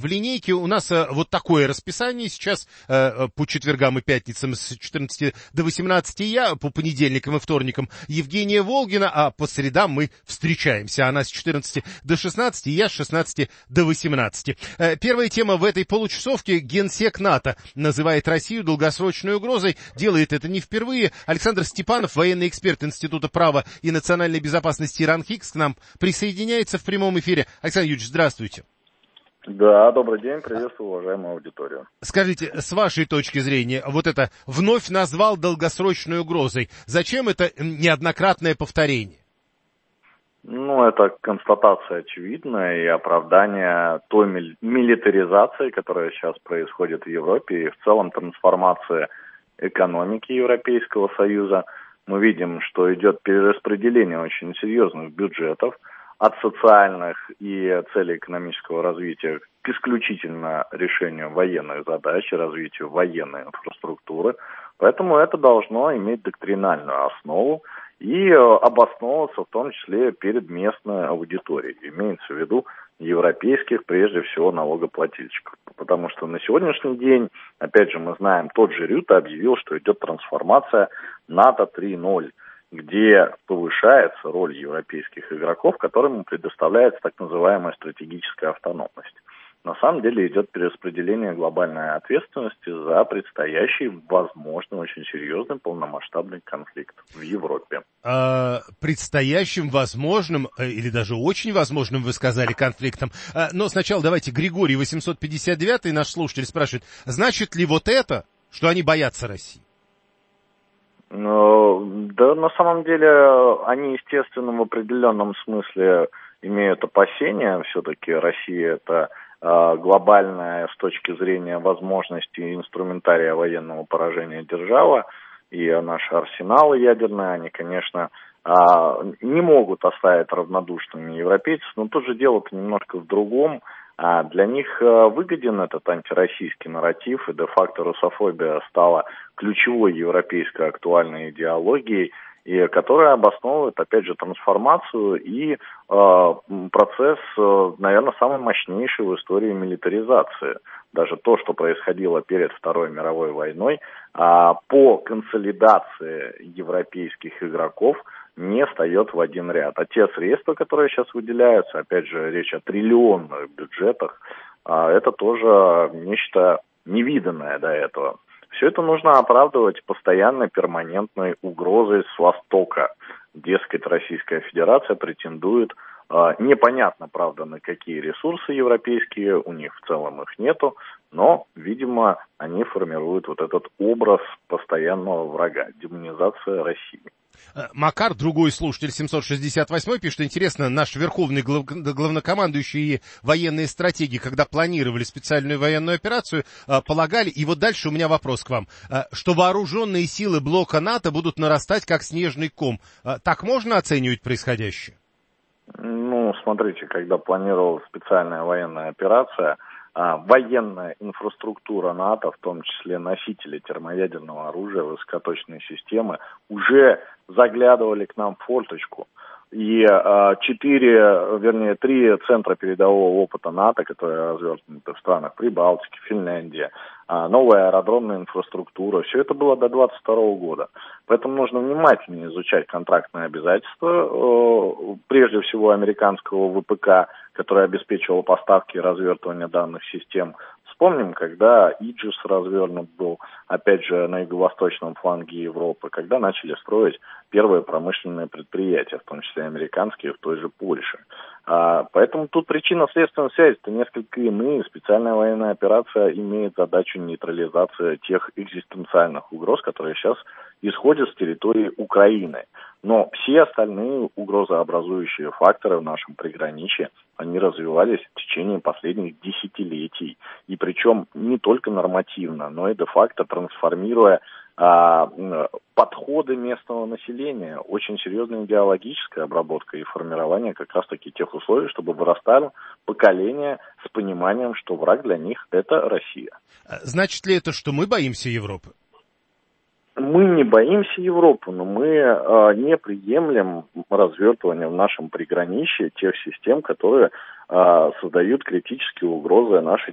в линейке у нас вот такое расписание сейчас по четвергам и пятницам с 14 до 18 я, по понедельникам и вторникам Евгения Волгина, а по средам мы встречаемся. Она с 14 до 16, и я с 16 до 18. Первая тема в этой получасовке. Генсек НАТО называет Россию долгосрочной угрозой. Делает это не впервые. Александр Степанов, военный эксперт Института права и национальной безопасности РАНХИКС, к нам присоединяется в прямом эфире. Александр Юрьевич, здравствуйте. Да, добрый день, приветствую уважаемую аудиторию. Скажите, с вашей точки зрения, вот это вновь назвал долгосрочной угрозой. Зачем это неоднократное повторение? Это констатация очевидная и оправдание той милитаризации, которая сейчас происходит в Европе, и в целом трансформация экономики Европейского Союза. Мы видим, что идет перераспределение очень серьезных бюджетов от социальных и целей экономического развития к исключительно решению военных задач и развитию военной инфраструктуры. Поэтому это должно иметь доктринальную основу и обосновываться в том числе перед местной аудиторией. Имеется в виду европейских, прежде всего, налогоплательщиков. Потому что на сегодняшний день, опять же, мы знаем, тот же Рюте объявил, что идет трансформация НАТО 3.0, где повышается роль европейских игроков, которым предоставляется так называемая стратегическая автономность. На самом деле идет перераспределение глобальной ответственности за предстоящий, возможно, очень серьезный полномасштабный конфликт в Европе. Предстоящим, возможным, или даже очень возможным, вы сказали, конфликтом. Но сначала давайте, Григорий 859, наш слушатель, спрашивает, значит ли вот это, что они боятся России? Да, на самом деле, они, естественно, в определенном смысле имеют опасения. Все-таки Россия – это глобальная с точки зрения возможностей инструментария военного поражения держава, и наши арсеналы ядерные, они, конечно, не могут оставить равнодушными европейцев, но тут же дело-то немножко в другом. Для них выгоден этот антироссийский нарратив, и де-факто русофобия стала ключевой европейской актуальной идеологией, и которая обосновывает, опять же, трансформацию и процесс, наверное, самый мощнейший в истории милитаризации. Даже то, что происходило перед Второй мировой войной, по консолидации европейских игроков не встает в один ряд. А те средства, которые сейчас выделяются, опять же, речь о триллионных бюджетах, это тоже нечто невиданное до этого. Все это нужно оправдывать постоянной перманентной угрозой с Востока. Дескать, Российская Федерация претендует, непонятно, правда, на какие ресурсы европейские, у них в целом их нету, но, видимо, они формируют вот этот образ постоянного врага, демонизация России. Макар, другой слушатель, 768, пишет, интересно, наш верховный главнокомандующий и военные стратеги, когда планировали специальную военную операцию, полагали, и вот дальше у меня вопрос к вам, что вооруженные силы блока НАТО будут нарастать как снежный ком. Так можно оценивать происходящее? Смотрите, когда планировалась специальная военная операция, военная инфраструктура НАТО, в том числе носители термоядерного оружия, высокоточные системы, уже заглядывали к нам в форточку. И 3 центра передового опыта НАТО, которые развернуты в странах Прибалтики, Финляндия, новая аэродромная инфраструктура, все это было до 2022 года. Поэтому нужно внимательно изучать контрактные обязательства, прежде всего американского ВПК, который обеспечивал поставки и развертывание данных систем. Вспомним, когда Иджис развернут был, опять же, на юго-восточном фланге Европы, когда начали строить первые промышленные предприятия, в том числе американские, в той же Польше. Поэтому тут причинно-следственная связь-то несколько иные. Специальная военная операция имеет задачу нейтрализации тех экзистенциальных угроз, которые сейчас исходят с территории Украины. Но все остальные угрозообразующие факторы в нашем приграничье, они развивались в течение последних десятилетий. И причем не только нормативно, но и де-факто трансформируя подходы местного населения. Очень серьезная идеологическая обработка и формирование как раз-таки тех условий, чтобы вырастало поколение с пониманием, что враг для них – это Россия. Значит ли это, что мы боимся Европы? Мы не боимся Европы, но мы не приемлем развертывание в нашем приграничье тех систем, которые создают критические угрозы нашей